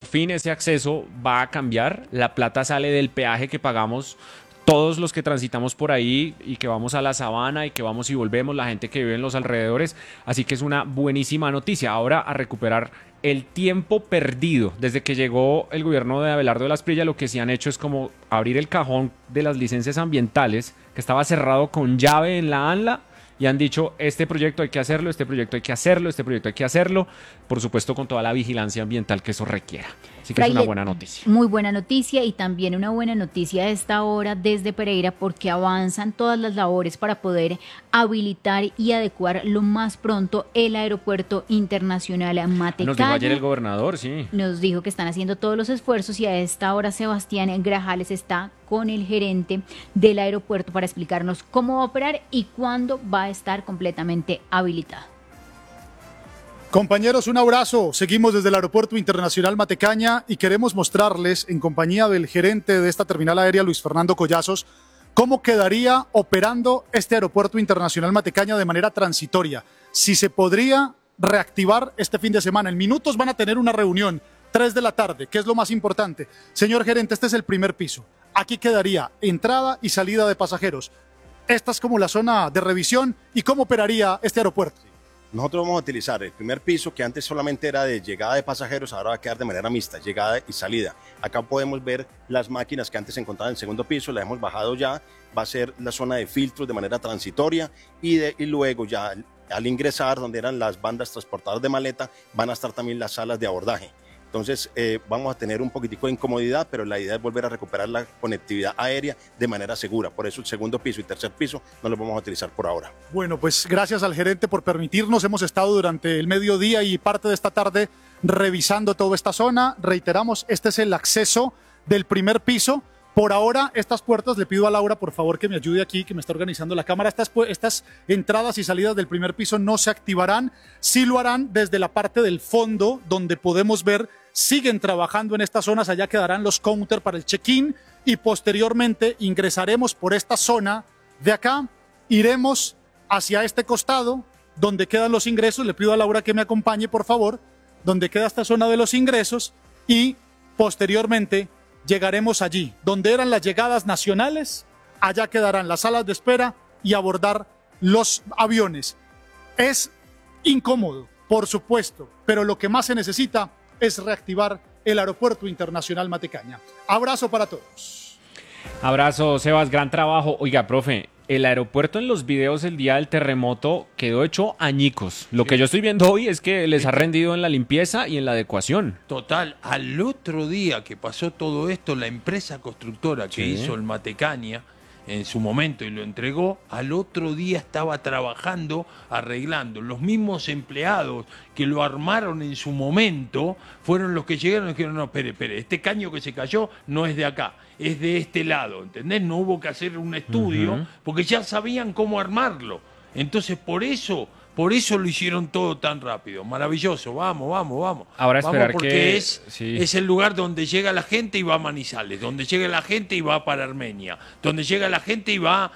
fin ese acceso va a cambiar. La plata sale del peaje que pagamos todos los que transitamos por ahí y que vamos a la sabana y que vamos y volvemos, la gente que vive en los alrededores. Así que es una buenísima noticia. Ahora a recuperar el tiempo perdido. Desde que llegó el gobierno de Abelardo de las Prillas, lo que sí han hecho es como abrir el cajón de las licencias ambientales, que estaba cerrado con llave en la ANLA, y han dicho, este proyecto hay que hacerlo, este proyecto hay que hacerlo, este proyecto hay que hacerlo, por supuesto con toda la vigilancia ambiental que eso requiera. Así que es una buena noticia. Muy buena noticia, y también una buena noticia a esta hora desde Pereira, porque avanzan todas las labores para poder habilitar y adecuar lo más pronto el aeropuerto internacional Matecaya. Nos dijo ayer el gobernador, sí. Nos dijo que están haciendo todos los esfuerzos, y a esta hora Sebastián Grajales está con el gerente del aeropuerto para explicarnos cómo va a operar y cuándo va a estar completamente habilitado. Compañeros, un abrazo. Seguimos desde el Aeropuerto Internacional Matecaña y queremos mostrarles, en compañía del gerente de esta terminal aérea, Luis Fernando Collazos, cómo quedaría operando este Aeropuerto Internacional Matecaña de manera transitoria. Si se podría reactivar este fin de semana. En minutos van a tener una reunión, 3 de la tarde, que es lo más importante. Señor gerente, este es el primer piso. Aquí quedaría entrada y salida de pasajeros. Esta es como la zona de revisión. ¿Y cómo operaría este aeropuerto? Nosotros vamos a utilizar el primer piso, que antes solamente era de llegada de pasajeros, ahora va a quedar de manera mixta, llegada y salida. Acá podemos ver las máquinas que antes se encontraban en el segundo piso, las hemos bajado ya, va a ser la zona de filtros de manera transitoria, y luego ya al ingresar, donde eran las bandas transportadoras de maleta, van a estar también las salas de abordaje. Entonces vamos a tener un poquitico de incomodidad, pero la idea es volver a recuperar la conectividad aérea de manera segura. Por eso el segundo piso y tercer piso no los vamos a utilizar por ahora. Bueno, pues gracias al gerente por permitirnos. Hemos estado durante el mediodía y parte de esta tarde revisando toda esta zona. Reiteramos, este es el acceso del primer piso. Por ahora, estas puertas, le pido a Laura, por favor, que me ayude aquí, que me está organizando la cámara. Estas entradas y salidas del primer piso no se activarán. Sí lo harán desde la parte del fondo, donde podemos ver, siguen trabajando en estas zonas. Allá quedarán los counters para el check-in, y posteriormente ingresaremos por esta zona de acá. Iremos hacia este costado, donde quedan los ingresos. Le pido a Laura que me acompañe, por favor, donde queda esta zona de los ingresos, y posteriormente llegaremos allí, donde eran las llegadas nacionales. Allá quedarán las salas de espera y abordar los aviones. Es incómodo, por supuesto, pero lo que más se necesita es reactivar el Aeropuerto Internacional Matecaña. Abrazo para todos. Abrazo, Sebas, gran trabajo. Oiga, profe, el aeropuerto en los videos el día del terremoto quedó hecho añicos. Lo que yo estoy viendo hoy es que les ha rendido en la limpieza y en la adecuación. Total, al otro día que pasó todo esto, la empresa constructora que hizo el Matecaña en su momento y lo entregó, al otro día estaba trabajando, arreglando. Los mismos empleados que lo armaron en su momento fueron los que llegaron y dijeron, no, espere, este caño que se cayó no es de acá, es de este lado, ¿entendés? No hubo que hacer un estudio porque ya sabían cómo armarlo. Entonces, por eso lo hicieron todo tan rápido. Maravilloso, vamos. Ahora esperar porque que... es el lugar donde llega la gente y va a Manizales, donde llega la gente y va para Armenia, donde llega la gente y va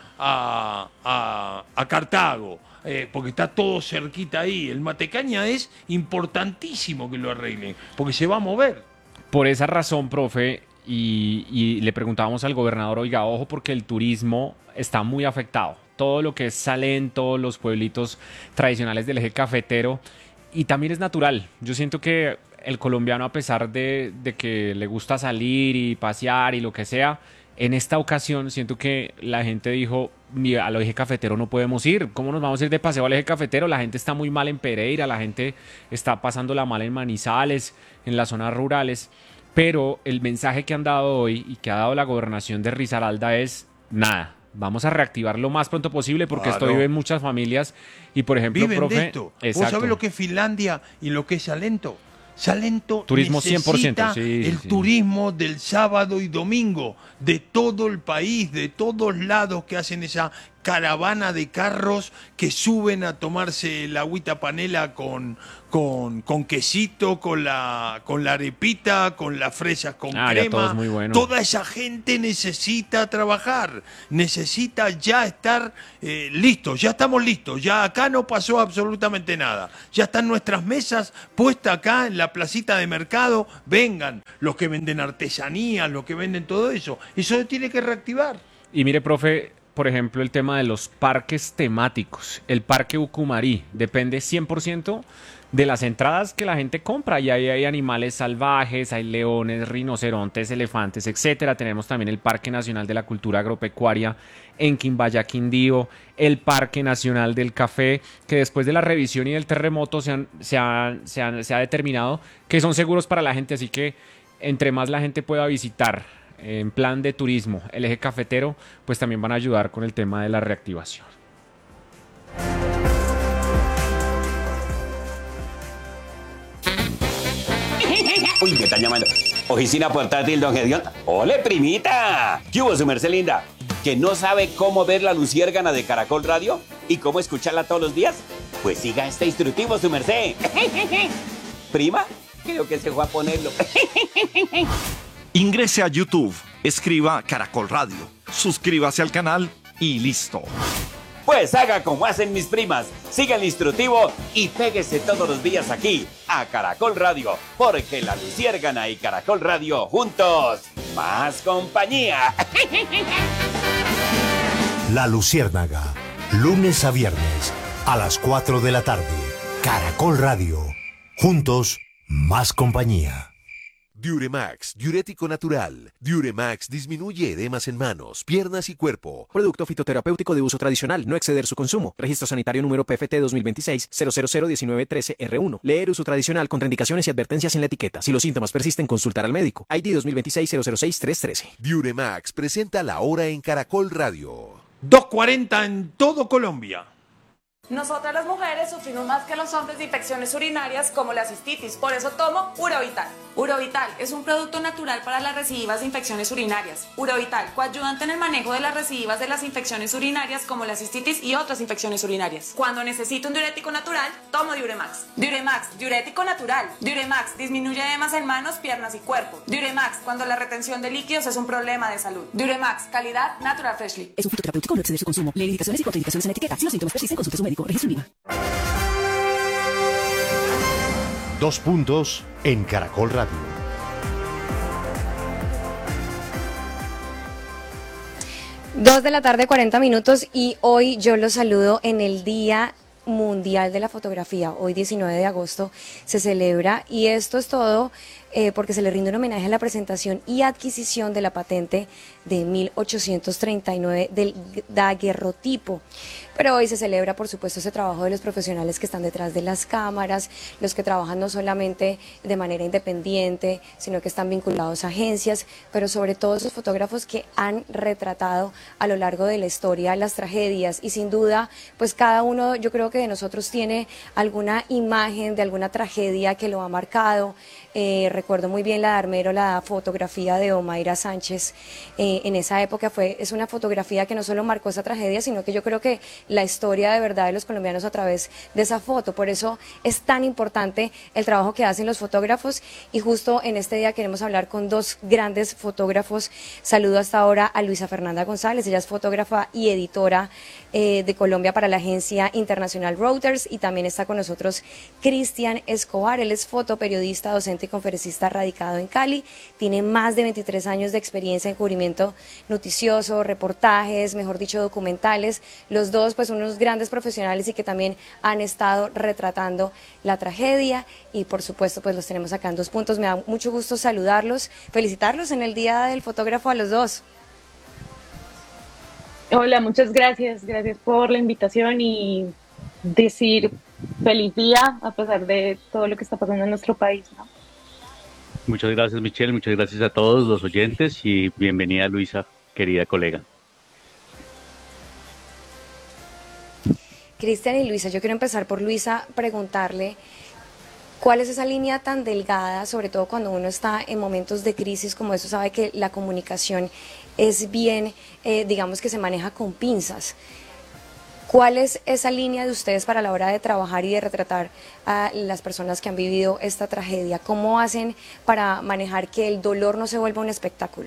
a Cartago, porque está todo cerquita ahí. El Matecaña es importantísimo que lo arreglen, porque se va a mover. Por esa razón, profe, y le preguntábamos al gobernador, oiga, ojo, porque el turismo está muy afectado. Todo lo que es Salento, los pueblitos tradicionales del eje cafetero, y también es natural. Yo siento que el colombiano, a pesar de que le gusta salir y pasear y lo que sea, en esta ocasión siento que la gente dijo, mira, al eje cafetero no podemos ir. ¿Cómo nos vamos a ir de paseo al eje cafetero? La gente está muy mal en Pereira, la gente está pasándola mal en Manizales, en las zonas rurales. Pero el mensaje que han dado hoy y que ha dado la gobernación de Risaralda es nada. Vamos a reactivar lo más pronto posible, porque esto vive en muchas familias. Y, por ejemplo, viven profe... de esto. ¿Vos sabés lo que es Finlandia y lo que es Salento? Salento turismo necesita 100%, sí. turismo del sábado y domingo, de todo el país, de todos lados que hacen esa caravana de carros que suben a tomarse la agüita panela con quesito, con la arepita, con las fresas con Ya crema. todo es muy bueno. Toda esa gente necesita trabajar, necesita ya estar listos, ya estamos listos, ya acá no pasó absolutamente nada. Ya están nuestras mesas puestas acá en la placita de mercado, vengan los que venden artesanías, los que venden todo eso. Eso se tiene que reactivar. Y mire, profe, por ejemplo, el tema de los parques temáticos. El Parque Ucumarí depende 100% de las entradas que la gente compra. Y ahí hay animales salvajes, hay leones, rinocerontes, elefantes, etcétera. Tenemos también el Parque Nacional de la Cultura Agropecuaria en Quimbaya, Quindío, el Parque Nacional del Café, que después de la revisión y del terremoto se ha determinado que son seguros para la gente. Así que entre más la gente pueda visitar en plan de turismo el eje cafetero, pues también van a ayudar con el tema de la reactivación. Uy, ¿qué están llamando? Oficina portátil, don Gedión. ¡Ole, primita! ¿Qué hubo, su merced linda? ¿Que no sabe cómo ver la luciérgana de Caracol Radio? ¿Y cómo escucharla todos los días? Pues siga este instructivo, su merced. ¿Prima? Creo que se fue a ponerlo. Ingrese a YouTube, escriba Caracol Radio, suscríbase al canal y listo. Pues haga como hacen mis primas, siga el instructivo y péguese todos los días aquí, a Caracol Radio, porque la luciérgana y Caracol Radio juntos, más compañía. La Luciérnaga, lunes a viernes, a las 4 de la tarde. Caracol Radio, juntos, más compañía. Diuremax, diurético natural. Diuremax disminuye edemas en manos, piernas y cuerpo. Producto fitoterapéutico de uso tradicional, no exceder su consumo. Registro sanitario número PFT 2026-0001913R1. Leer uso tradicional, contraindicaciones y advertencias en la etiqueta. Si los síntomas persisten, consultar al médico. ID 2026-006-313. Diuremax presenta La Hora en Caracol Radio. 2:40 en todo Colombia. Nosotras las mujeres sufrimos más que los hombres de infecciones urinarias como la cistitis, por eso tomo Urovital. Urovital es un producto natural para las recidivas de infecciones urinarias. Urovital, coayudante en el manejo de las recidivas de las infecciones urinarias como la cistitis y otras infecciones urinarias. Cuando necesito un diurético natural, tomo Diuremax. Diuremax, diurético natural. Diuremax disminuye edemas en manos, piernas y cuerpo. Diuremax, cuando la retención de líquidos es un problema de salud. Diuremax, calidad Natural Freshly. Es un fitoterapéutico, no exceder su consumo. Lee indicaciones y contraindicaciones en la etiqueta. Si los síntomas persisten, consulte a su médico. Registro INVIMA. 2 puntos en Caracol Radio. Dos de la tarde, 40 minutos, y hoy yo los saludo en el Día Mundial de la Fotografía. Hoy 19 de agosto se celebra y esto es todo porque se le rinde un homenaje a la presentación y adquisición de la patente de 1839 del daguerrotipo. Pero hoy se celebra, por supuesto, ese trabajo de los profesionales que están detrás de las cámaras, los que trabajan no solamente de manera independiente, sino que están vinculados a agencias, pero sobre todo esos fotógrafos que han retratado a lo largo de la historia las tragedias y sin duda, pues cada uno, yo creo que de nosotros tiene alguna imagen de alguna tragedia que lo ha marcado. Recuerdo muy bien la de Armero, la fotografía de Omaira Sánchez en esa época es una fotografía que no solo marcó esa tragedia, sino que yo creo que la historia de verdad de los colombianos a través de esa foto. Por eso es tan importante el trabajo que hacen los fotógrafos y justo en este día queremos hablar con dos grandes fotógrafos. Saludo hasta ahora a Luisa Fernanda González, ella es fotógrafa y editora de Colombia para la agencia internacional Reuters, y también está con nosotros Cristian Escobar, él es fotoperiodista, docente y conferencista radicado en Cali, tiene más de 23 años de experiencia en cubrimiento noticioso, reportajes, mejor dicho documentales, los dos pues unos grandes profesionales y que también han estado retratando la tragedia y por supuesto pues los tenemos acá en 2 puntos. Me da mucho gusto saludarlos, felicitarlos en el Día del Fotógrafo a los dos. Hola, muchas gracias, gracias por la invitación y decir feliz día a pesar de todo lo que está pasando en nuestro país, ¿no? Muchas gracias, Michelle, muchas gracias a todos los oyentes y bienvenida, Luisa, querida colega. Cristian y Luisa, yo quiero empezar por Luisa, preguntarle cuál es esa línea tan delgada, sobre todo cuando uno está en momentos de crisis como eso, sabe que la comunicación es bien, digamos que se maneja con pinzas. ¿Cuál es esa línea de ustedes para la hora de trabajar y de retratar a las personas que han vivido esta tragedia? ¿Cómo hacen para manejar que el dolor no se vuelva un espectáculo?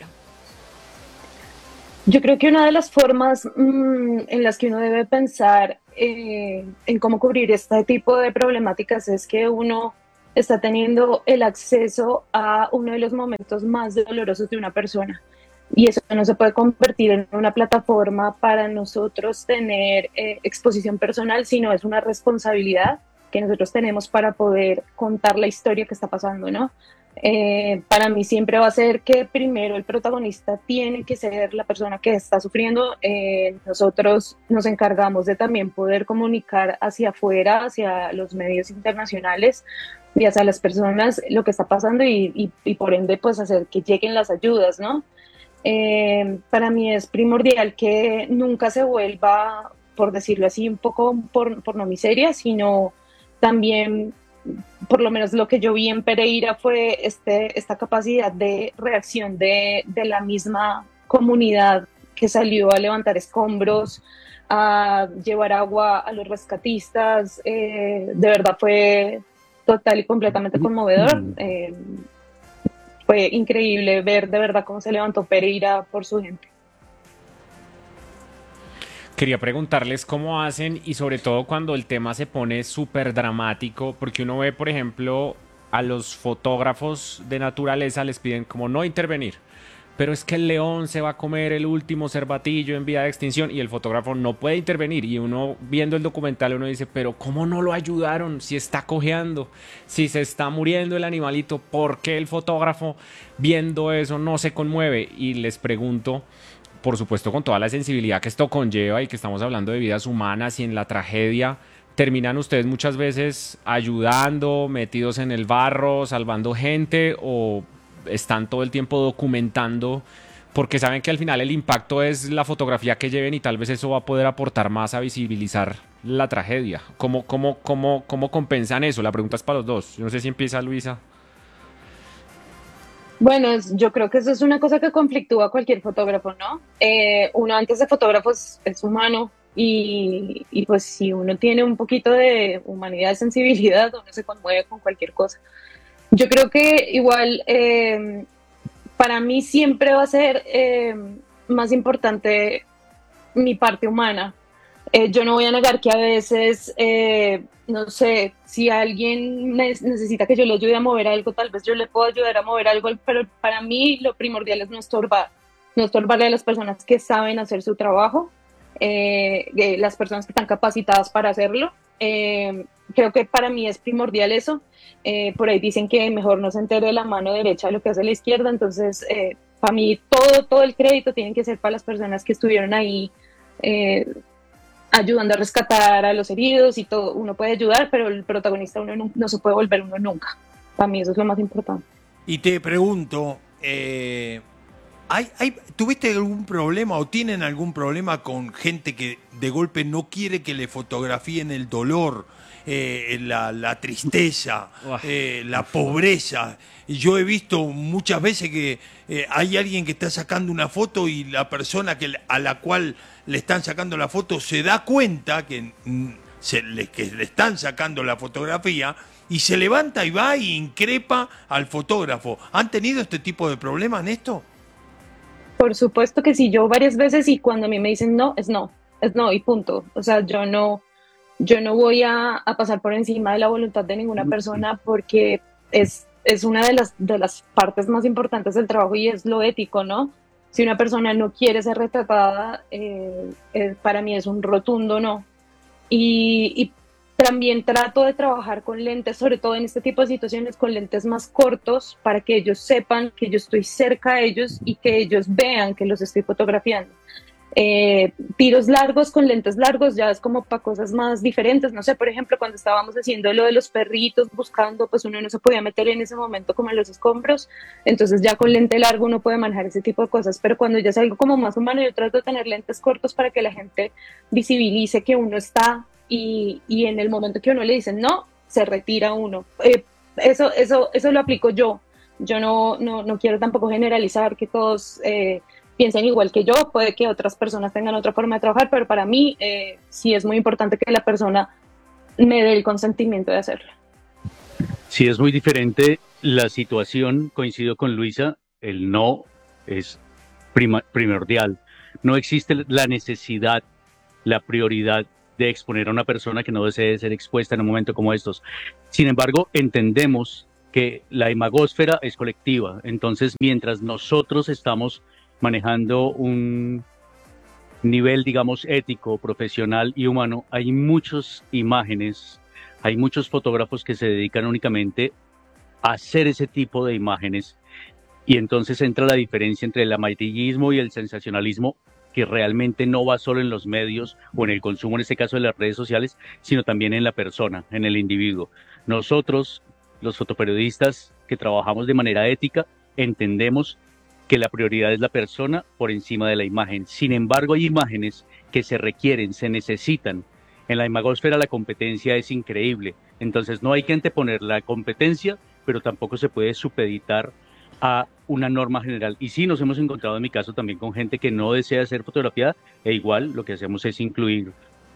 Yo creo que una de las formas en las que uno debe pensar en cómo cubrir este tipo de problemáticas es que uno está teniendo el acceso a uno de los momentos más dolorosos de una persona. Y eso no se puede convertir en una plataforma para nosotros tener exposición personal, sino es una responsabilidad que nosotros tenemos para poder contar la historia que está pasando, ¿no? Para mí siempre va a ser que primero el protagonista tiene que ser la persona que está sufriendo. Nosotros nos encargamos de también poder comunicar hacia afuera, hacia los medios internacionales y hacia las personas lo que está pasando y por ende pues hacer que lleguen las ayudas, ¿no? Para mí es primordial que nunca se vuelva, por decirlo así, un poco por no miseria, sino también, por lo menos lo que yo vi en Pereira fue esta capacidad de reacción de la misma comunidad que salió a levantar escombros, a llevar agua a los rescatistas. De verdad fue total y completamente conmovedor. Fue increíble ver de verdad cómo se levantó Pereira por su gente. Quería preguntarles cómo hacen y sobre todo cuando el tema se pone súper dramático, porque uno ve, por ejemplo, a los fotógrafos de naturaleza les piden como no intervenir, pero es que el león se va a comer el último cervatillo en vía de extinción y el fotógrafo no puede intervenir y uno viendo el documental uno dice, pero ¿cómo no lo ayudaron? Si está cojeando, si se está muriendo el animalito, ¿por qué el fotógrafo viendo eso no se conmueve? Y les pregunto, por supuesto con toda la sensibilidad que esto conlleva y que estamos hablando de vidas humanas y en la tragedia, ¿terminan ustedes muchas veces ayudando, metidos en el barro, salvando gente o están todo el tiempo documentando porque saben que al final el impacto es la fotografía que lleven y tal vez eso va a poder aportar más a visibilizar la tragedia? ¿Cómo compensan eso? La pregunta es para los dos. Yo no sé si empieza Luisa. Bueno, yo creo que eso es una cosa que conflictúa a cualquier fotógrafo, ¿no? Uno antes de fotógrafo es humano y pues si uno tiene un poquito de humanidad, de sensibilidad, uno se conmueve con cualquier cosa. Yo creo que igual para mí siempre va a ser más importante mi parte humana. Yo no voy a negar que a veces, no sé, si alguien necesita que yo le ayude a mover algo, tal vez yo le puedo ayudar a mover algo, pero para mí lo primordial es no estorbarle a las personas que saben hacer su trabajo, las personas que están capacitadas para hacerlo. Creo que para mí es primordial eso. Por ahí dicen que mejor no se entere la mano derecha de lo que hace la izquierda, entonces para mí todo el crédito tiene que ser para las personas que estuvieron ahí ayudando a rescatar a los heridos y todo. Uno puede ayudar, pero el protagonista uno no se puede volver uno nunca. Para mí eso es lo más importante. Y te pregunto, ¿tuviste algún problema o tienen algún problema con gente que de golpe no quiere que le fotografíen el dolor, la tristeza, la pobreza? Yo he visto muchas veces que hay alguien que está sacando una foto y la persona a la cual le están sacando la foto se da cuenta que le están sacando la fotografía y se levanta y va y increpa al fotógrafo. ¿Han tenido este tipo de problemas en esto? Por supuesto que sí, yo varias veces, y cuando a mí me dicen no, es no y punto. O sea, yo no voy a pasar por encima de la voluntad de ninguna persona porque es una de las partes más importantes del trabajo y es lo ético, ¿no? Si una persona no quiere ser retratada, para mí es un rotundo no. Y también trato de trabajar con lentes, sobre todo en este tipo de situaciones, con lentes más cortos para que ellos sepan que yo estoy cerca de ellos y que ellos vean que los estoy fotografiando. Tiros largos con lentes largos ya es como para cosas más diferentes. No sé, por ejemplo, cuando estábamos haciendo lo de los perritos buscando, pues uno no se podía meter en ese momento como en los escombros, entonces ya con lente largo uno puede manejar ese tipo de cosas, pero cuando ya es algo como más humano yo trato de tener lentes cortos para que la gente visibilice que uno está y en el momento que uno le dice no, se retira uno. Eso lo aplico yo no quiero tampoco generalizar que todos piensen igual que yo, puede que otras personas tengan otra forma de trabajar, pero para mí sí es muy importante que la persona me dé el consentimiento de hacerlo. Sí, es muy diferente la situación, coincido con Luisa, el no es primordial. No existe la necesidad, la prioridad de exponer a una persona que no desee ser expuesta en un momento como estos. Sin embargo, entendemos que la imagósfera es colectiva, entonces mientras nosotros estamos manejando un nivel, digamos, ético, profesional y humano, hay muchas imágenes, hay muchos fotógrafos que se dedican únicamente a hacer ese tipo de imágenes, y entonces entra la diferencia entre el amarillismo y el sensacionalismo, que realmente no va solo en los medios o en el consumo, en este caso de las redes sociales, sino también en la persona, en el individuo. Nosotros, los fotoperiodistas que trabajamos de manera ética, entendemos que la prioridad es la persona por encima de la imagen. Sin embargo, hay imágenes que se requieren, se necesitan. En la imagósfera la competencia es increíble, entonces no hay que anteponer la competencia, pero tampoco se puede supeditar a una norma general. Y sí, nos hemos encontrado en mi caso también con gente que no desea ser fotografiada, e igual lo que hacemos es incluir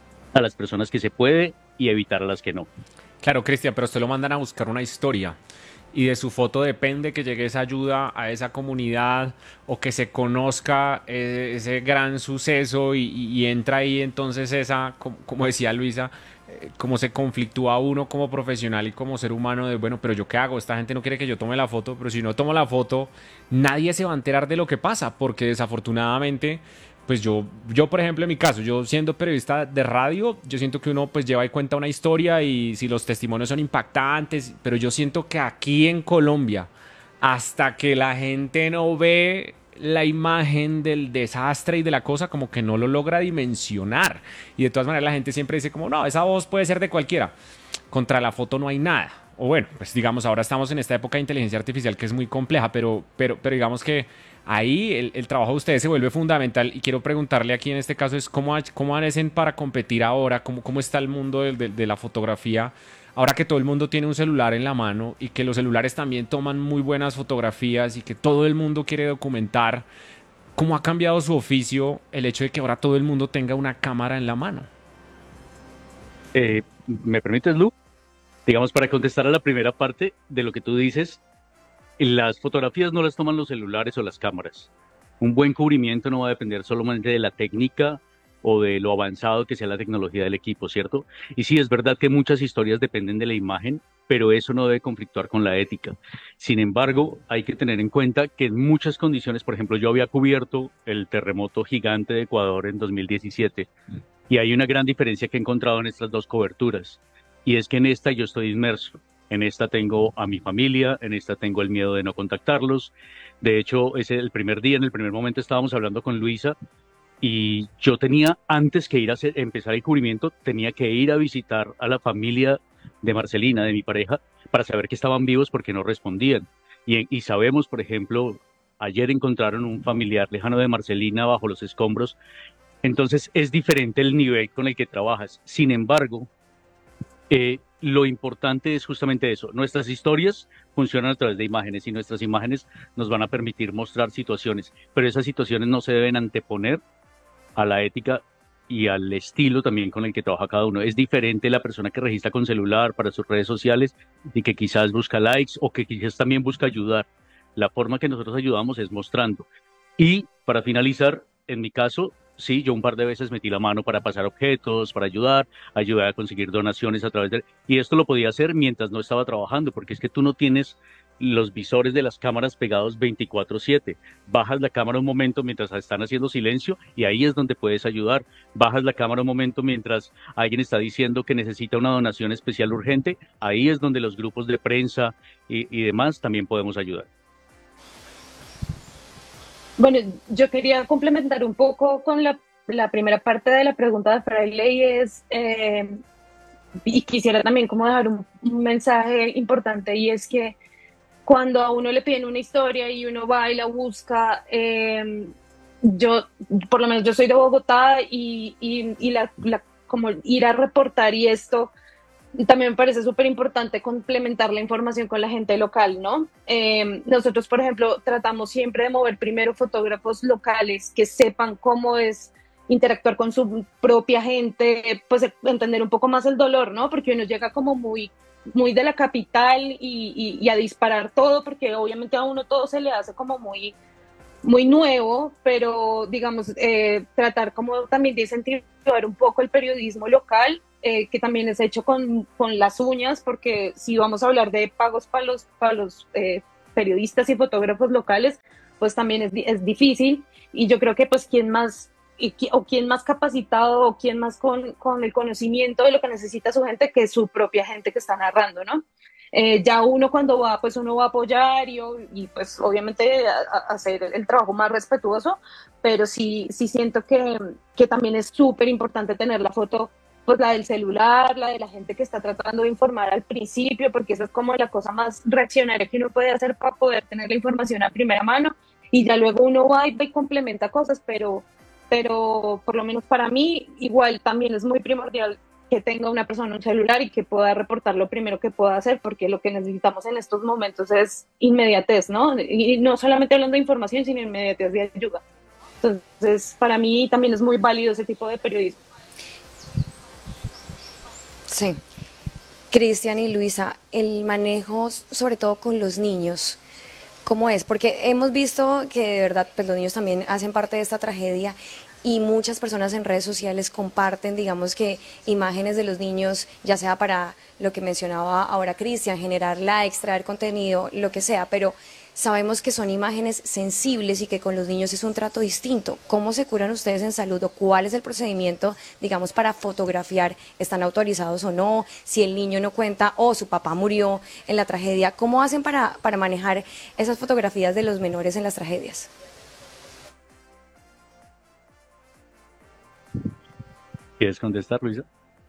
a las personas que se puede y evitar a las que no. Claro, Cristian, pero usted lo mandan a buscar una historia y de su foto depende que llegue esa ayuda a esa comunidad o que se conozca ese gran suceso y entra ahí entonces esa, como decía Luisa, como se conflictúa uno como profesional y como ser humano de, bueno, pero ¿yo qué hago? Esta gente no quiere que yo tome la foto, pero si no tomo la foto, nadie se va a enterar de lo que pasa, porque desafortunadamente, pues yo por ejemplo, en mi caso, yo siendo periodista de radio, yo siento que uno pues lleva y cuenta una historia y si los testimonios son impactantes, pero yo siento que aquí en Colombia, hasta que la gente no ve la imagen del desastre y de la cosa, como que no lo logra dimensionar. Y de todas maneras la gente siempre dice como, no, esa voz puede ser de cualquiera. Contra la foto no hay nada. O bueno, pues digamos, ahora estamos en esta época de inteligencia artificial que es muy compleja, pero digamos que ahí el trabajo de ustedes se vuelve fundamental. Y quiero preguntarle aquí en este caso es cómo hacen para competir ahora, cómo está el mundo de la fotografía, ahora que todo el mundo tiene un celular en la mano y que los celulares también toman muy buenas fotografías y que todo el mundo quiere documentar. ¿Cómo ha cambiado su oficio el hecho de que ahora todo el mundo tenga una cámara en la mano? ¿Me permites, Lu? Digamos, para contestar a la primera parte de lo que tú dices, las fotografías no las toman los celulares o las cámaras. Un buen cubrimiento no va a depender solamente de la técnica o de lo avanzado que sea la tecnología del equipo, ¿cierto? Y sí, es verdad que muchas historias dependen de la imagen, pero eso no debe conflictuar con la ética. Sin embargo, hay que tener en cuenta que en muchas condiciones, por ejemplo, yo había cubierto el terremoto gigante de Ecuador en 2017, y hay una gran diferencia que he encontrado en estas dos coberturas, y es que en esta yo estoy inmerso. En esta tengo a mi familia, en esta tengo el miedo de no contactarlos. De hecho, ese el primer día, en el primer momento estábamos hablando con Luisa, y yo tenía, antes que empezar el cubrimiento, tenía que ir a visitar a la familia de Marcelina, de mi pareja, para saber que estaban vivos porque no respondían. Y sabemos, por ejemplo, ayer encontraron un familiar lejano de Marcelina bajo los escombros. Entonces es diferente el nivel con el que trabajas. Sin embargo, lo importante es justamente eso. Nuestras historias funcionan a través de imágenes y nuestras imágenes nos van a permitir mostrar situaciones, pero esas situaciones no se deben anteponer a la ética y al estilo también con el que trabaja cada uno. Es diferente la persona que registra con celular para sus redes sociales y que quizás busca likes o que quizás también busca ayudar. La forma que nosotros ayudamos es mostrando. Y para finalizar, en mi caso, sí, yo un par de veces metí la mano para pasar objetos, para ayudar a conseguir donaciones a través de... Y esto lo podía hacer mientras no estaba trabajando, porque es que tú no tienes los visores de las cámaras pegados 24/7. Bajas la cámara un momento mientras están haciendo silencio y ahí es donde puedes ayudar. Bajas la cámara un momento mientras alguien está diciendo que necesita una donación especial urgente. Ahí es donde los grupos de prensa y demás también podemos ayudar. Bueno, yo quería complementar un poco con la primera parte de la pregunta de Fraile y quisiera también como dejar un mensaje importante, y es que cuando a uno le piden una historia y uno va y la busca, yo, por lo menos yo soy de Bogotá y como ir a reportar y esto también me parece súper importante complementar la información con la gente local, ¿no? Nosotros, por ejemplo, tratamos siempre de mover primero fotógrafos locales que sepan cómo es interactuar con su propia gente, pues entender un poco más el dolor, ¿no? Porque uno llega como muy de la capital y a disparar todo, porque obviamente a uno todo se le hace como muy nuevo, pero digamos, tratar como también de incentivar un poco el periodismo local, que también es hecho con las uñas, porque si vamos a hablar de pagos para los periodistas y fotógrafos locales, pues también es difícil, y yo creo que pues quién más capacitado o quién más con el conocimiento de lo que necesita su gente que su propia gente que está narrando, ¿no? Ya uno cuando va, pues uno va a apoyar y pues obviamente a hacer el trabajo más respetuoso, pero sí siento que también es súper importante tener la foto, pues la del celular, la de la gente que está tratando de informar al principio, porque esa es como la cosa más reaccionaria que uno puede hacer para poder tener la información a primera mano, y ya luego uno va y complementa cosas, pero por lo menos para mí igual también es muy primordial que tenga una persona un celular y que pueda reportar lo primero que pueda hacer, porque lo que necesitamos en estos momentos es inmediatez, ¿no? Y no solamente hablando de información, sino inmediatez de ayuda. Entonces, para mí también es muy válido ese tipo de periodismo. Sí. Cristian y Luisa, el manejo, sobre todo con los niños, ¿cómo es? Porque hemos visto que de verdad pues, los niños también hacen parte de esta tragedia y muchas personas en redes sociales comparten, digamos que imágenes de los niños, ya sea para lo que mencionaba ahora Cristian, generar likes, traer contenido, lo que sea, pero sabemos que son imágenes sensibles y que con los niños es un trato distinto. ¿Cómo se curan ustedes en salud o cuál es el procedimiento, digamos, para fotografiar? ¿Están autorizados o no? Si el niño no cuenta o su papá murió en la tragedia, ¿cómo hacen para manejar esas fotografías de los menores en las tragedias? ¿Quieres contestar, Luisa?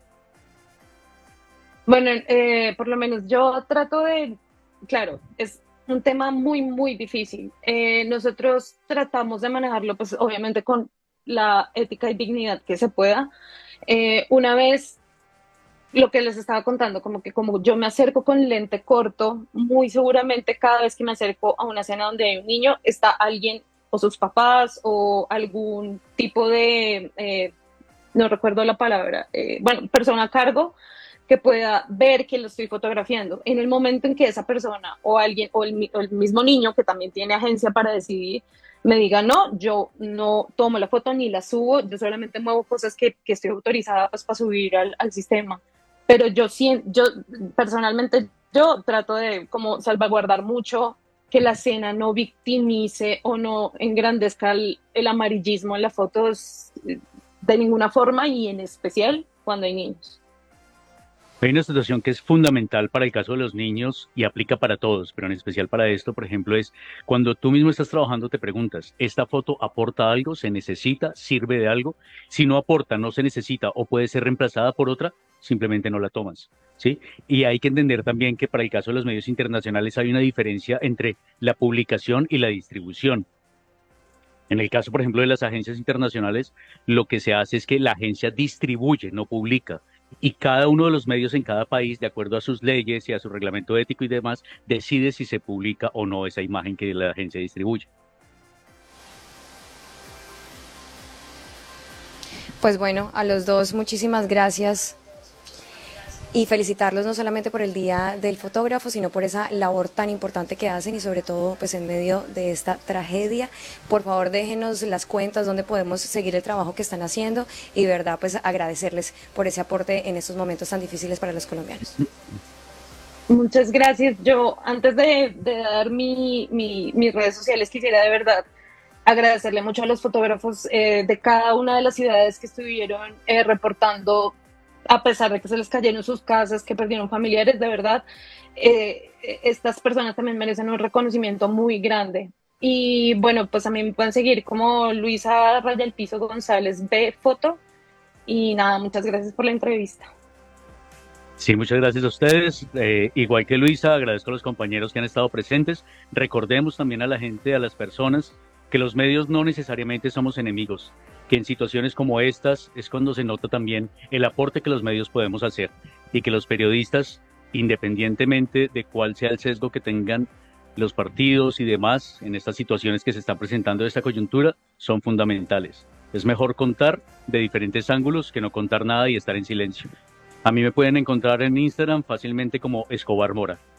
Bueno, por lo menos yo trato de, claro, es un tema muy, muy difícil. Nosotros tratamos de manejarlo, pues obviamente con la ética y dignidad que se pueda. Una vez, lo que les estaba contando, como yo me acerco con lente corto, muy seguramente cada vez que me acerco a una escena donde hay un niño, está alguien, o sus papás, o algún tipo de, no recuerdo la palabra, persona a cargo, que pueda ver que lo estoy fotografiando. En el momento en que esa persona o alguien o el mismo niño, que también tiene agencia para decidir, me diga, no, yo no tomo la foto ni la subo, yo solamente muevo cosas que estoy autorizada pues, para subir al sistema. Pero yo personalmente, yo trato de como salvaguardar mucho que la escena no victimice o no engrandezca el amarillismo en las fotos de ninguna forma, y en especial cuando hay niños. Hay una situación que es fundamental para el caso de los niños y aplica para todos, pero en especial para esto, por ejemplo, es cuando tú mismo estás trabajando, te preguntas, ¿esta foto aporta algo? ¿Se necesita? ¿Sirve de algo? Si no aporta, no se necesita o puede ser reemplazada por otra, simplemente no la tomas, ¿sí? Y hay que entender también que para el caso de los medios internacionales hay una diferencia entre la publicación y la distribución. En el caso, por ejemplo, de las agencias internacionales, lo que se hace es que la agencia distribuye, no publica. Y cada uno de los medios en cada país, de acuerdo a sus leyes y a su reglamento ético y demás, decide si se publica o no esa imagen que la agencia distribuye. Pues bueno, a los dos muchísimas gracias y felicitarlos no solamente por el Día del Fotógrafo, sino por esa labor tan importante que hacen y sobre todo pues en medio de esta tragedia. Por favor, déjenos las cuentas donde podemos seguir el trabajo que están haciendo y de verdad pues agradecerles por ese aporte en estos momentos tan difíciles para los colombianos. Muchas gracias. Yo antes de dar mis redes sociales quisiera de verdad agradecerle mucho a los fotógrafos de cada una de las ciudades que estuvieron reportando, a pesar de que se les cayeron sus casas, que perdieron familiares, de verdad, estas personas también merecen un reconocimiento muy grande. Y bueno, pues a mí me pueden seguir como Luisa Raya el Piso González B Foto. Y nada, muchas gracias por la entrevista. Sí, muchas gracias a ustedes. Igual que Luisa, agradezco a los compañeros que han estado presentes. Recordemos también a la gente, a las personas, que los medios no necesariamente somos enemigos, que en situaciones como estas es cuando se nota también el aporte que los medios podemos hacer. y que los periodistas, independientemente de cuál sea el sesgo que tengan los partidos y demás en estas situaciones que se están presentando de esta coyuntura, son fundamentales. Es mejor contar de diferentes ángulos que no contar nada y estar en silencio. A mí me pueden encontrar en Instagram fácilmente como Escobar Mora.